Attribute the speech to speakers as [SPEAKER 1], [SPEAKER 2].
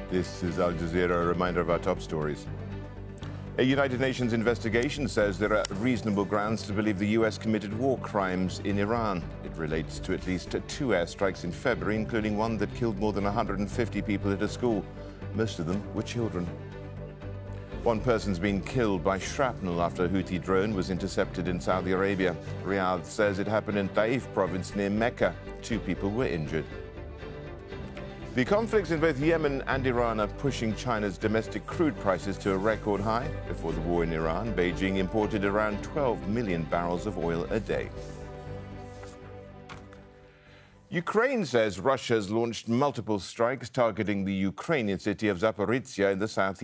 [SPEAKER 1] This is Al Jazeera, a reminder of our top stories. A United Nations investigation says there are reasonable grounds to believe the U.S. committed war crimes in Iran. It relates to at least 2 airstrikes in February, including one that killed more than 150 people at a school. Most of them were children. One person's been killed by shrapnel after a Houthi drone was intercepted in Saudi Arabia. Riyadh says it happened in Taif province near Mecca. 2 people were injured. The conflicts in both Yemen and Iran are pushing China's domestic crude prices to a record high. Before the war in Iran, Beijing imported around 12 million barrels of oil a day. Ukraine says Russia has launched multiple strikes targeting the Ukrainian city of Zaporizhzhia in the southeast.